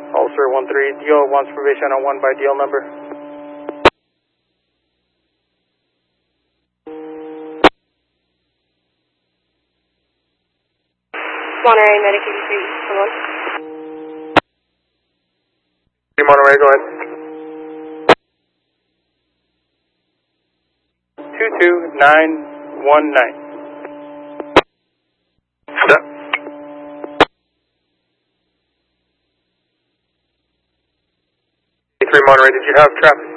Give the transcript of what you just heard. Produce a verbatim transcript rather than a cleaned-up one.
Ulcer one three, D O wants probation on one by D L number. Monterey, medicated three, come on. Monterey, go ahead. two two nine one nine. Step. three Monterey, did you have traffic